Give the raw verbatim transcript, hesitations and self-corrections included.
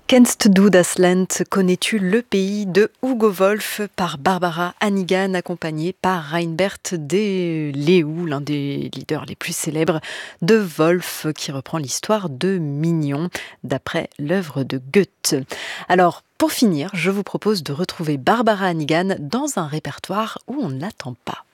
Kennst du das Land? Connais-tu le pays de Hugo Wolf par Barbara Hannigan, accompagnée par Reinbert de Leeuw, l'un des leaders les plus célèbres de Wolf, qui reprend l'histoire de Mignon, d'après l'œuvre de Goethe. Alors, pour finir, je vous propose de retrouver Barbara Hannigan dans un répertoire où on ne l'attend pas.